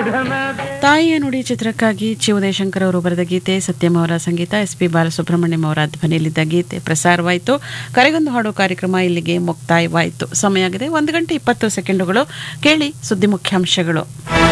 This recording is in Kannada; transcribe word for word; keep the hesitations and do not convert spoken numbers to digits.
ತಾಯಿಯ ನುಡಿ ಚಿತ್ರಕ್ಕಾಗಿ ಚಿ ಉದಯಶಂಕರ್ ಅವರು ಬರೆದ ಗೀತೆ, ಸತ್ಯಂ ಅವರ ಸಂಗೀತ, ಎಸ್ ಪಿ ಬಾಲಸುಬ್ರಹ್ಮಣ್ಯಂ ಅವರ ಧ್ವನಿಯಲ್ಲಿದ್ದ ಗೀತೆ ಪ್ರಸಾರವಾಯಿತು. ಕರೆಗೊಂದು ಹಾಡು ಕಾರ್ಯಕ್ರಮ ಇಲ್ಲಿಗೆ ಮುಕ್ತಾಯವಾಯಿತು. ಸಮಯ ಆಗಿದೆ ಒಂದು ಗಂಟೆ ಇಪ್ಪತ್ತು ಸೆಕೆಂಡುಗಳು. ಕೇಳಿ ಸುದ್ದಿ ಮುಖ್ಯಾಂಶಗಳು.